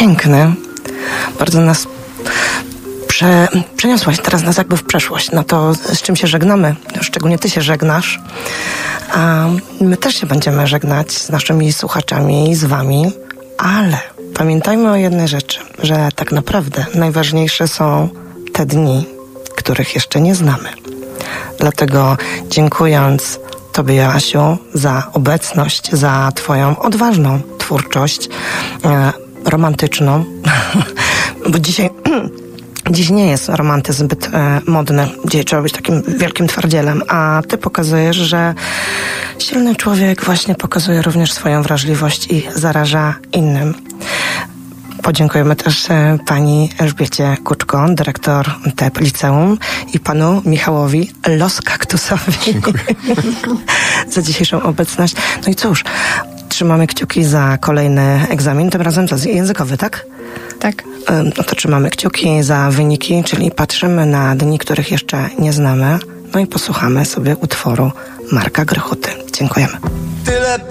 piękny. Bardzo nas przeniosłaś teraz nas jakby w przeszłość, na to, z czym się żegnamy. Szczególnie ty się żegnasz. A my też się będziemy żegnać z naszymi słuchaczami i z wami, ale pamiętajmy o jednej rzeczy, że tak naprawdę najważniejsze są te dni, których jeszcze nie znamy. Dlatego dziękując tobie, Joasiu, za obecność, za twoją odważną twórczość, romantyczną, bo dziś nie jest romantyzm zbyt modny, gdzie trzeba być takim wielkim twardzielem, a ty pokazujesz, że silny człowiek właśnie pokazuje również swoją wrażliwość i zaraża innym. Podziękujemy też pani Elżbiecie Kuczko, dyrektor TEP Liceum, i panu Michałowi Los Kaktusowi za dzisiejszą obecność. No i cóż, trzymamy kciuki za kolejny egzamin, tym razem językowy, tak? Tak. No to trzymamy kciuki za wyniki, czyli patrzymy na dni, których jeszcze nie znamy, no i posłuchamy sobie utworu Marka Grechuty. Dziękujemy.